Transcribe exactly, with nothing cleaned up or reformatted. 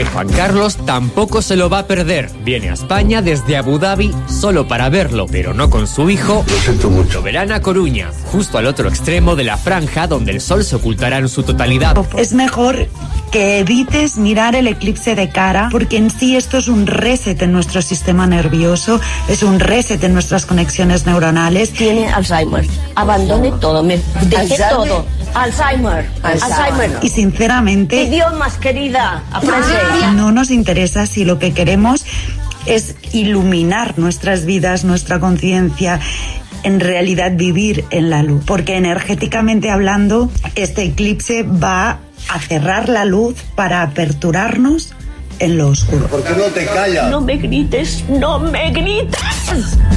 rey Juan Carlos tampoco se lo va a perder. Viene a España desde Abu Dhabi solo para verlo, pero no con su hijo. Lo siento mucho. Lo verán a Coruña, justo al otro extremo de la franja donde el sol se ocultará en su totalidad. Es mejor que evites mirar el eclipse de cara, porque en sí esto es un reset en nuestro sistema nervioso, es un reset en nuestras conexiones neuronales. Tiene Alzheimer. Abandone todo, me deje todo. Alzheimer. Alzheimer. Alzheimer. Y sinceramente, idiomas, querida, aprende. No nos interesa si lo que queremos es iluminar nuestras vidas, nuestra conciencia, en realidad vivir en la luz, porque energéticamente hablando, este eclipse va a cerrar la luz para aperturarnos en lo oscuro. ¿Por qué no te callas? No me grites, no me grites.